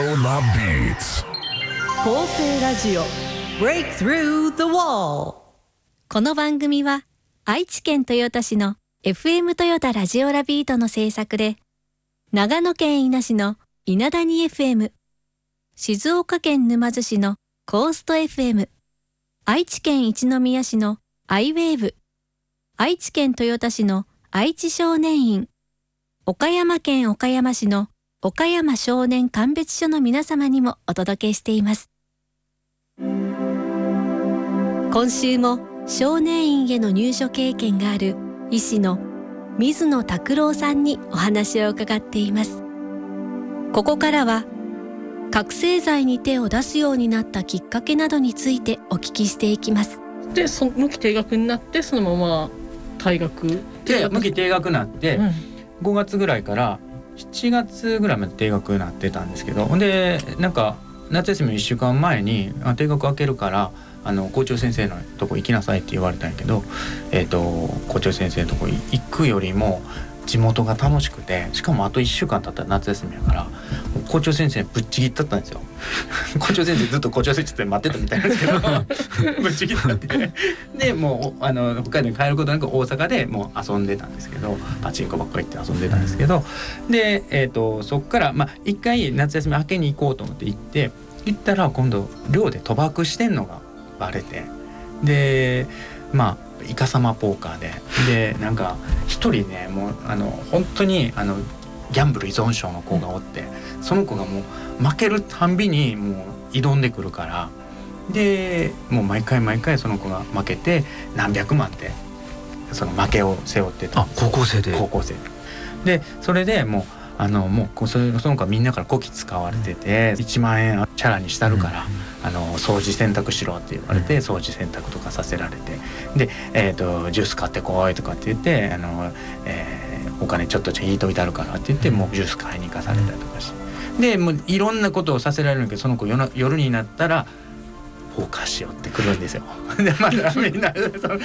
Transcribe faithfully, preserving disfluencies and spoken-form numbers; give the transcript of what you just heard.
Lola Beats 構成ラジオ Break Through the Wall。 この番組は愛知県豊田市の エフエム 豊田ラジオラビートの制作で、長野県伊那市の稲谷 エフエム、静岡県沼津市のコースト エフエム、愛知県一宮市のアイウェーブ、愛知県豊田市の愛知少年院、岡山県岡山市の岡山少年鑑別所の皆様にもお届けしています。今週も少年院への入所経験がある医師の水野拓郎さんにお話を伺っています。ここからは覚醒剤に手を出すようになったきっかけなどについてお聞きしていきます。 で、その無期停学になってそのまま退学で無期停学になって、うん、ごがつぐらいからしちがつぐらいまで停学になってたんですけど、ほんでなんか夏休みのいっしゅうかんまえにあ定学開けるからあの校長先生のとこ行きなさいって言われたんやけど、えーと、校長先生のとこ行くよりも地元が楽しくて、しかもあといっしゅうかん経ったら夏休みやから校長先生ぶっちぎったったんですよ。校長先生ずっと校長先生って待ってたみたいなんですけどぶっちぎったってでもうあの北海道に帰ることなく大阪でもう遊んでたんですけど、パチンコばっかり行って遊んでたんですけど、で、えーと、そっからまあ一回夏休み明けに行こうと思って行って行ったら今度寮で賭博してんのがバレて、でまあイカサマポーカーででなんか一人ねもうあの本当にあのギャンブル依存症の子がおって、その子がもう負けるたんびにもう挑んでくるから、でもう毎回毎回その子が負けて何百万でその負けを背負ってたんです。 あ、高校生で高校生で、それでもうあのもうその子はみんなからこき使われてて、いちまんえんチャラにしたるから、うん、あの掃除洗濯しろって言われて、うん、掃除洗濯とかさせられて、で、えーと、ジュース買ってこいとかって言ってあの、えー、お金ちょっと引いといてあるからって言って、もうジュース買いに行かされたりとかして、でもういろんなことをさせられるんだけど、その子 夜, 夜になったらポーカーしようってくるんですよ。でまだみんなその